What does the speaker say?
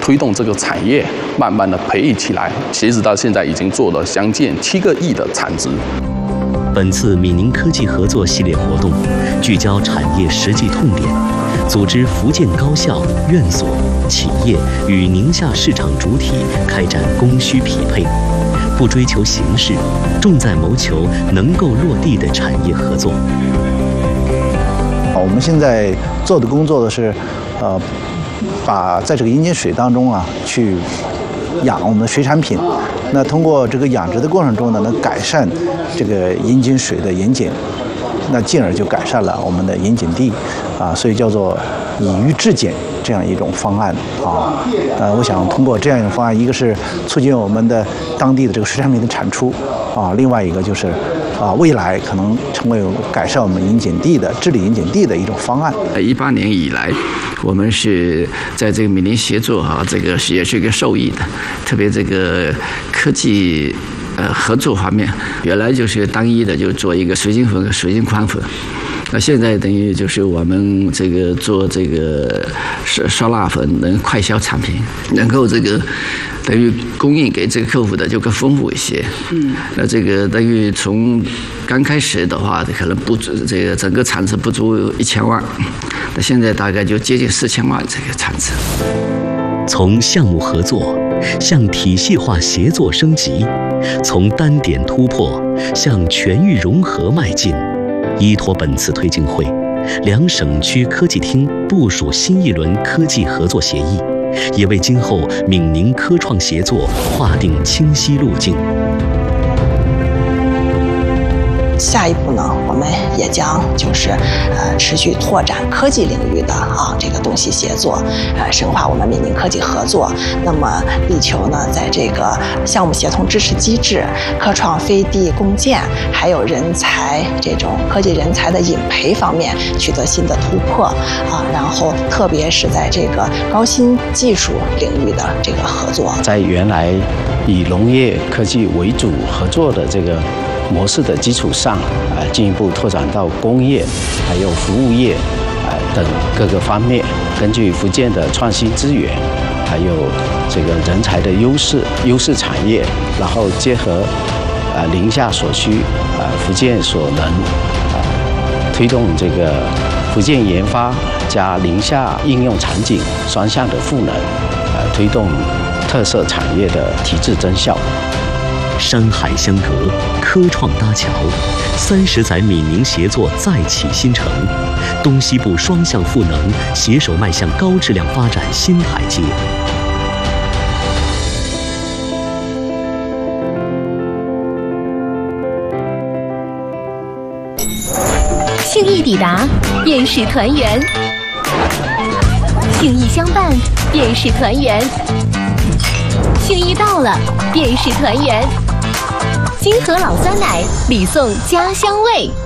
推动这个产业慢慢的培育起来，截止到现在已经做了将近7个亿的产值。 本次闽宁科技合作系列活动，聚焦产业实际痛点，组织福建高校、院所、企业与宁夏市场主体开展供需匹配，不追求形式，重在谋求能够落地的产业合作。 我们现在做的工作的是，把在这个银井水当中去养我们的水产品。那通过这个养殖的过程中呢，能改善这个银井水的盐碱，那进而就改善了我们的盐碱地所以叫做以鱼制碱这样一种方案我想通过这样一种方案，一个是促进我们的当地的这个水产品的产出另外一个就是未来可能成为改善我们盐碱地的治理盐碱地的一种方案。 18年以来，我们是在这个闽宁协作这个也是一个受益的，特别这个科技合作方面，原来就是单一的就做一个水晶粉和水晶宽粉。那现在等于就是我们这个做这个酸辣粉能快销产品，能够这个等于供应给这个客户的就更丰富一些。那这个等于从刚开始的话，可能不足这个整个产值不足1000万，那现在大概就接近4000万这个产值。 从项目合作向体系化协作升级，从单点突破向全域融合迈进。依托本次推进会，2省区科技厅部署新一轮科技合作协议，也为今后闽宁科创协作划定清晰路径。 下一步呢，我们也将就是持续拓展科技领域的这个东西协作，深化我们闽宁科技合作。那么力求呢，在这个项目协同支持机制、科创飞地共建，还有人才这种科技人才的引培方面取得新的突破然后特别是在这个高新技术领域的这个合作， 在原来以农业科技为主合作的这个模式的基础上，进一步拓展到工业、还有服务业，等各个方面。根据福建的创新资源，还有这个人才的优势产业，然后结合宁夏所需，福建所能，推动这个福建研发加宁夏应用场景双向的赋能，推动特色产业的提质增效。 山海相隔，科创搭桥，30载闽宁协作再起新程，东西部双向赋能，携手迈向高质量发展新台阶。 庆义抵达，便是团圆；庆义相伴，便是团圆；庆义到了，便是团圆。金河老酸奶，礼送家乡味。